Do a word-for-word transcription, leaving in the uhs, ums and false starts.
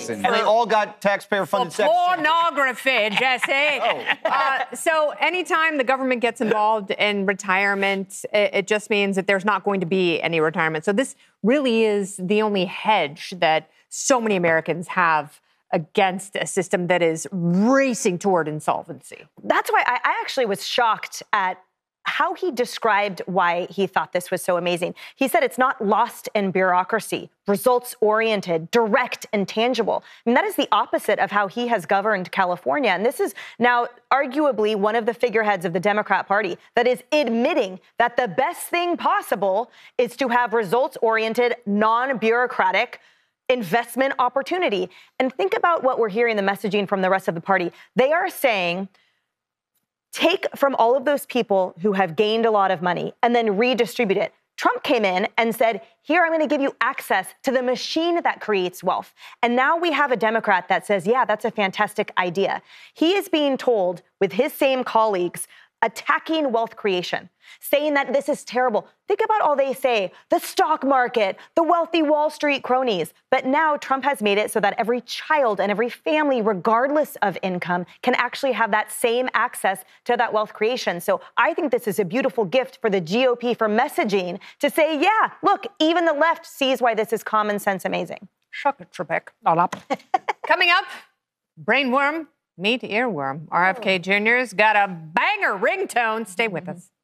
Jackson. And they all got taxpayer-funded sex. Pornography, Jesse. Oh. uh, so anytime the government gets involved in retirement, it, it just means that there's not going to be any retirement. So this really is the only hedge that so many Americans have against a system that is racing toward insolvency. That's why I, I actually was shocked at how he described why he thought this was so amazing. He said it's not lost in bureaucracy, results-oriented, direct, and tangible. I mean, that is the opposite of how he has governed California. And this is now arguably one of the figureheads of the Democrat Party that is admitting that the best thing possible is to have results-oriented, non-bureaucratic investment opportunity. And think about what we're hearing, the messaging from the rest of the party. They are saying, take from all of those people who have gained a lot of money and then redistribute it. Trump came in and said, here, I'm going to give you access to the machine that creates wealth. And now we have a Democrat that says, yeah, that's a fantastic idea. He is being told with his same colleagues, attacking wealth creation, saying that this is terrible. Think about all they say, the stock market, the wealthy Wall Street cronies. But now Trump has made it so that every child and every family, regardless of income, can actually have that same access to that wealth creation. So I think this is a beautiful gift for the G O P for messaging to say, yeah, look, even the left sees why this is common sense amazing. Shuck it, Trebek. Coming up, brainworm. Meet earworm. R F K Junior's got a banger ringtone. Stay with us.